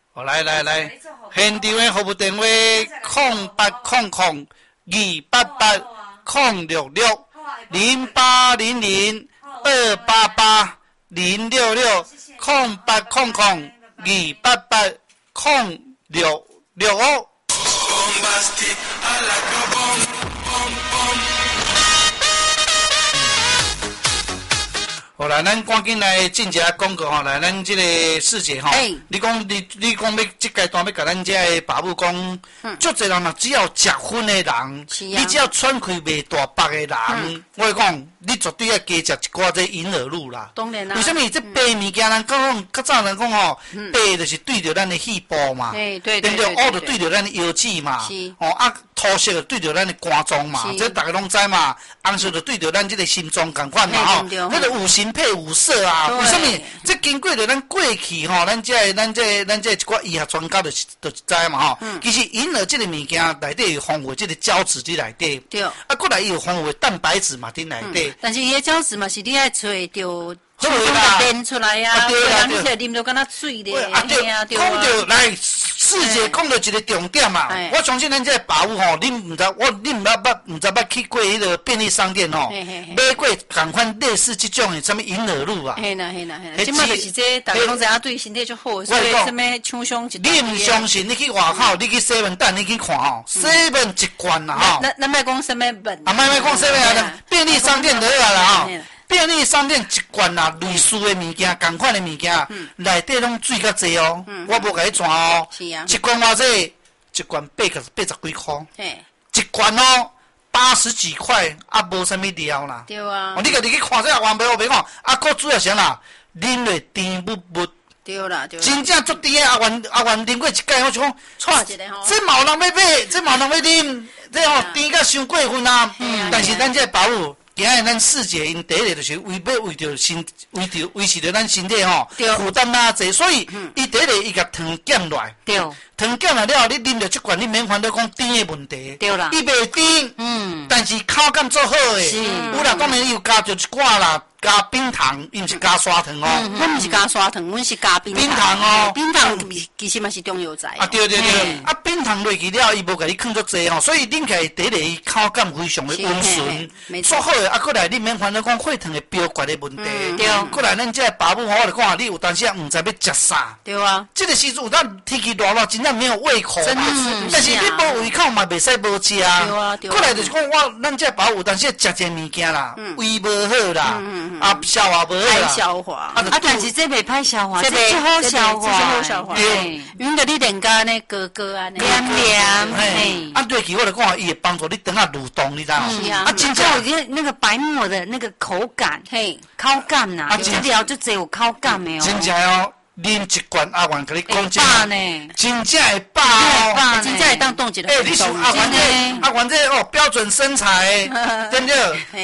好，来，现场的服务电话0800-288-0660800-288-066好啦，咱赶紧来进一下广告吼，来咱这个师姐吼，你讲要这阶段要甲咱这个爸母讲，足侪人只要结婚的人，你只要喘气袂大腹的人，我跟你讲，你绝对要加食一寡这银耳露啦。 当然啦。 为什么这白物件人较早人讲吼，白就是对着咱的细胞嘛， 对， 对不对？黑就对着咱的腰子嘛，土色就对着咱的肝脏嘛，这大家拢知嘛。红色就对着咱这个心脏同款嘛吼，那个五行配五色啊。为什么？这经过着咱过去吼，咱这一寡医学专家就知嘛吼。其实银耳这个物件内底有丰富这个胶质伫内底， 对。 过来伊有丰富的蛋白质嘛伫内底。 但是伊个胶质嘛是你爱找着。 好啦， 变出来啊！对啊，你这啉着敢若水咧， 对啊，讲着来，师姐讲着一个重点嘛。我相信咱这爸母吼，你唔知捌去过迄个便利商店吼，买过同款类似这种的什么银耳露啊？ 嘿啦，即摆就是这，大家拢知影对身体足好，所以什么厂商一你唔相信，你去外口，你去7-Eleven等你去看吼，7-Eleven一罐啦吼。 咱莫讲7-Eleven。 啊，莫讲7-Eleven，便利商店就好啦吼。便利商店一罐啊，类似的物件，同款的物件，内底拢水较济哦。我无甲你传哦。 是啊。 一罐偌济？一罐80几块。 嘿。 一罐哦，80几块，啊，无啥物料啦。 对啊。 你家己去看这阿元卖，我别讲，啊，佫主要啥啦？啉落甜不不。 对啦。 真正足甜的阿元啉过一盖，我就讲， 错一个吼。 这冇人要买，这冇人要啉，这吼甜甲伤过分啊。但是咱这保护。今日咱师姐因第一个就是为维持着咱身体吼，负担哪济，所以伊第一个伊甲糖减落来，糖减落了，你啉着这罐，你免烦恼讲甜的问题， 对啦， 伊袂甜，但是口感做好诶，有啦，当然伊有加着一寡啦。加冰糖，伊毋是加砂糖哦。 阮毋是加砂糖，阮是加冰糖哦。 冰糖其实嘛是中药材。 啊对。啊冰糖落去了，伊无甲你放足济吼，所以啉起来第一个伊口感非常的温顺，做好诶。啊，过来你免烦恼讲血糖的飙高的问题。 对。 过来咱这爸母我就讲，你有当时也毋知要食啥。 对啊。 这个时阵有当天气热真正没有胃口。 真的是。 但是你无胃口嘛，袂使无食啊。 对啊。 过来就是讲咱这爸母有当时食一物件啦，胃无好啦，啊消化。 歹消化，但是这袂歹消化，这好消化，好消化。因为你人家呢，哥啊，黏， 嘿。啊，对起我来讲，伊会帮助你等下蠕动，你知道吗？ 是啊。真正那个白沫的那个口感，嘿，口感呐，这条就只有口感的哦。 真正哦。啉一罐阿元，甲你讲真正会饱哦，真正会当冻一个。 你想阿元这哦标准身材，对不对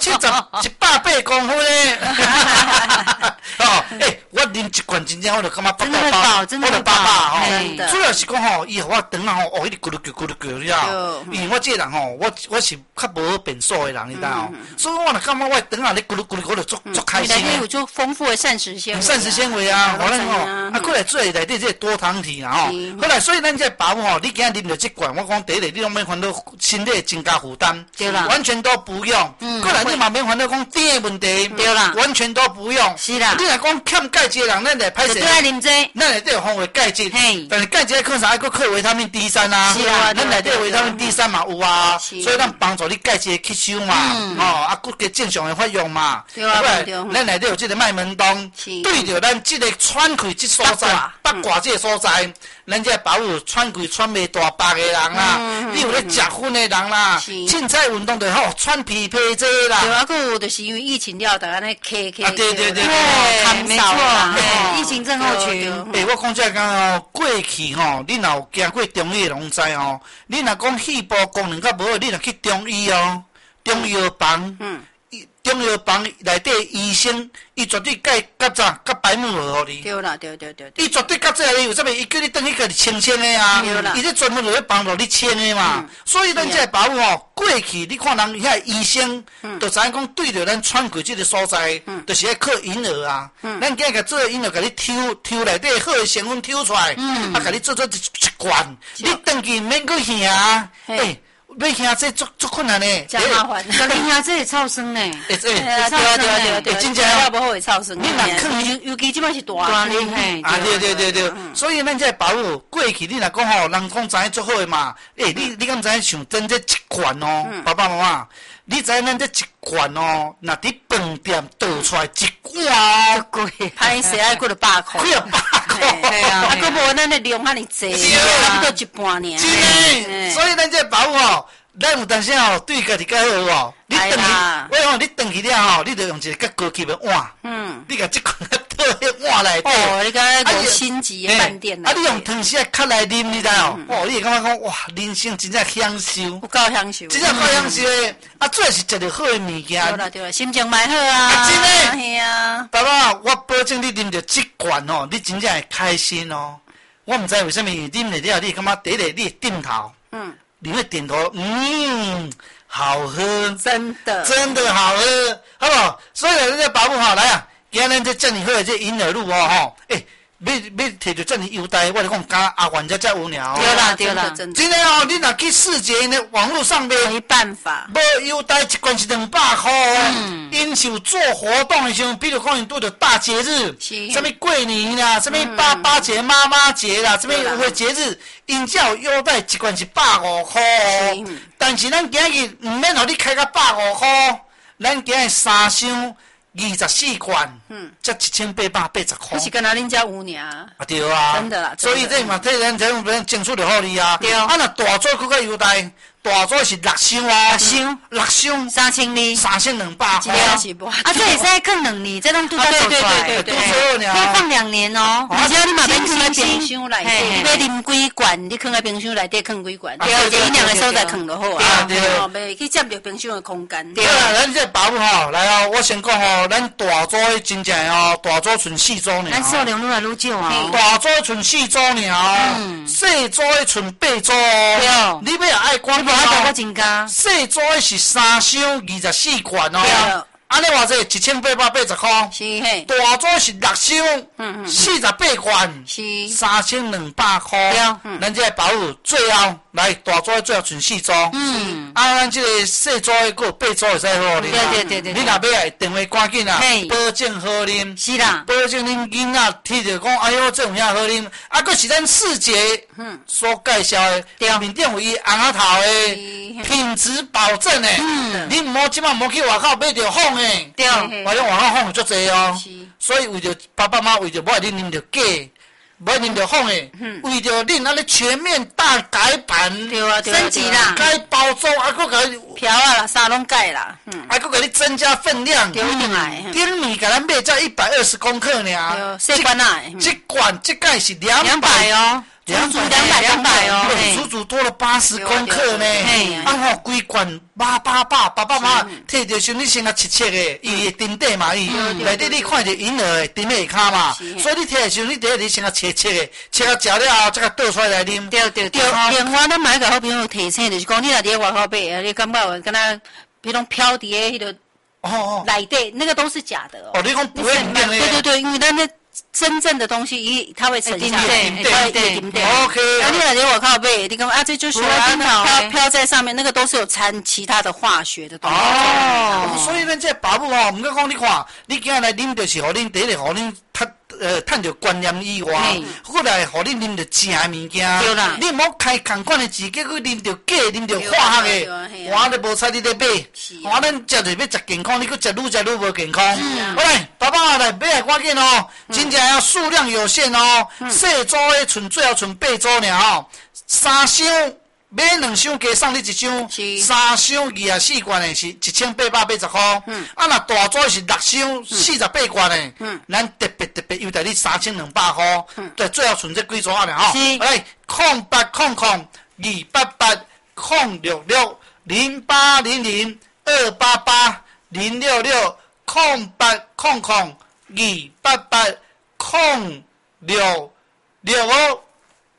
？180、180公分嘞。哦，我啉一罐真正我就感觉饱，真的我就饱哦。 主要是讲吼，伊互我肠啊吼，哦，迄个咕噜咕，你知道？因为我这人吼，我是较无变瘦的人，你知道？所以我就感觉我肠啊咧咕噜，我就足开心。 里面有就丰富的膳食纤维。 膳食纤维啊，过来做内底这多糖体啦吼，后来所以咱这爸母吼，你今日啉着这罐，我讲第一个你拢免烦恼身体增加负担， 对啦， 完全都不用。过来你嘛免烦恼讲甜的问题， 对啦， 完全都不用。 是啦， 你若讲欠钙质的人，咱来歹势， 对爱啉这， 咱内底有丰富钙质，但是钙质要靠啥？要靠维他命 D3啊， 是啊， 咱内底维他命 D3嘛有啊，所以咱帮助你钙质的吸收嘛，骨骼正常的发育嘛。 对啊， 咱内底有这个脉门洞，对着咱这个喘气这所在，八卦这个所在，咱这保有喘气喘袂大腹的人啦，你有咧食薰的人啦，凊彩运动就好，喘皮皮这啦。 对啊，佮就是因为疫情了，大家咧咳。 对， 没错，疫情症候群。 我讲这讲哦，过去吼，你若有行过中医的拢知哦，你若讲细胞功能较无好，你若去中医哦，中药房。 中药房内底医生，伊绝对甲白木耳互你。 对啦，对。 伊绝对甲这个有啥物？伊叫你等去家己清清的啊。 对啦。 伊这专门就咧帮助你清的嘛。所以咱这个保姆吼，过去你看人遐医生，就知影讲对着咱喘过这个所在，就是咧靠银耳啊。咱今日甲做银耳，甲你抽内底好的成分抽出来，甲你做一罐，你登去免搁兄啊。要兄这足困难呢。 真麻烦。你兄这会臭酸呢。 对，真正啊，无会臭酸。 你若囥尤其即摆是大年嘿。啊，对。所以咱这保姆过去你若讲吼，人讲知影足好的嘛。你敢知影想真这一罐哦，爸爸妈妈，你知影咱这一罐哦，若伫饭店倒出来一罐哦，贵，歹势爱过了100块。 几100块。 对啊。啊，佫无咱的量遐尼济，啊，都一半尔。 真诶，所以咱这保姆吼，咱有当时吼对家己较好哦。你回去，我讲你回去了吼，你着用一个较高级的碗。你甲即罐倒迄碗内底。 哦，你讲5星级的饭店啊，你用汤匙较来啉，你知哦？你会感觉讲哇，人生真正享受。 有够享受。 真正够享受诶！啊，主要是食着好诶物件。 对啦，心情蛮好啊。 真诶。 系啊。 爸爸，我保证你啉着即罐哦，你真正会开心哦。我毋知为什么啉了了，你感觉第一个你会点头。你会点头，好喝， 真的好喝，好不好？所以咱这保姆好来啊，今日这遮尔好的这银耳露哦吼，要摕着遮尔优待，我就讲甲阿元才有鸟。 对啦，真的哦，你若去世界的网络上面， 没办法， 无优待一罐是200块哦。因是有做活动的时候，比如讲因拄着大节日，什么过年啦，什么爸节、妈妈节啦，什么有的节日，因才有优待一罐是150块哦。但是咱今日毋免互你开到150块，咱今日3箱。24罐，才1880块。 你是跟他恁家有尔？ 啊对啊， 真的啦。 所以这嘛，这咱争取着好你啊。 对。 啊，若大组更较优待，大组是6箱哦。6箱3200块。 真正是无。啊，这会使放2年，这拢拄才做出来。 对。可以放2年哦。而且你嘛免放在冰箱内底，你要啉几罐，你放在冰箱内底放几罐，对，阴凉的所在放就好啊。对。袂去占着冰箱的空间。 对啊，咱这保姆吼，来哦，我先讲吼，咱大组真正哦，大组剩4组尔。 咱数量愈来愈少啊。 大组剩4组尔，细组剩8组哦。你要也爱管哦。你无爱增加。 细组是3箱24罐哦。安尼偌济1880块， 是嘿。 大组是6箱，48罐， 是 3200块。咱这个保姆最后来大组最后剩4组，咱这个细组的有8组会使好啉。 对。 你若要来电话赶紧啊，保证好啉。 是啦， 保证恁囡仔听着讲，哎哟，这有遐好啉。啊，佫是咱4节所介绍的，面顶有伊红仔头的，品质保证的。你毋好即摆无去外口买着仿。对，我讲外口放足济哦，所以为着爸爸妈妈为着无爱恁啉着假，无爱啉着仿的，为着恁安尼全面大改版， 升级啦， 改包装，啊，佫甲你漂啊啦，啥拢改啦， 啊，佫甲你增加分量， 对，一定来， 顶米甲咱买才120公克尔， 细罐啊， 这罐这盖是200 哦。足200哦， 足多了80公克呢。啊吼，规罐800，爸爸妈妈摕着时你先甲切切的，伊会沉底嘛，伊内底你看着银耳沉在下骹嘛，所以你摕的时候你第一你先甲切切的，切到食了后再甲倒出来啉。 对。另外，咱买个好朋友提醒，就是讲你若伫外口买，你感觉有敢若比如飘伫诶迄个内底，那个都是假的哦。 哦，你讲不会里面的。对，因为咱那。真正的东西，它会沉下来，对。 OK。 啊，你若在外口买，你讲啊，这就是飘在上面，那个都是有掺其他的化学的东西。 哦。所以咱这保姆哦，毋过讲你看，你今日来啉就是互恁第一个互恁趁着观念以外，后来互恁啉着正物件。 对啦。 你毋好开同款的字，结果啉着假，啉着化学的，我都无睬你咧买。我咱食着要食健康，你佫食愈无健康。好来，爸爸来买来赶紧哦，真正要数量有限哦。细组的最后剩8组尔哦，3箱。买2箱加送你1箱，3箱24罐的是1880块。啊，若大组是6箱48罐的，咱特别优待你3200块。对，最后剩这几组啊了吼。来，08002880660800288288 066-0800-288-0665。